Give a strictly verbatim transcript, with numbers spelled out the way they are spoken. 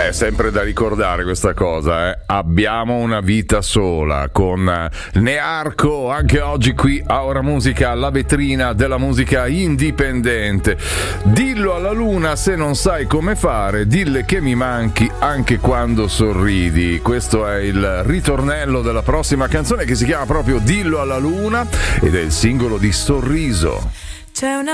È sempre da ricordare questa cosa, eh? Abbiamo una vita sola, con Nearco, anche oggi qui a Ora Musica, la vetrina della musica indipendente. Dillo alla luna se non sai come fare, dille che mi manchi anche quando sorridi. Questo è il ritornello della prossima canzone, che si chiama proprio Dillo alla luna ed è il singolo di Sorriso. C'è una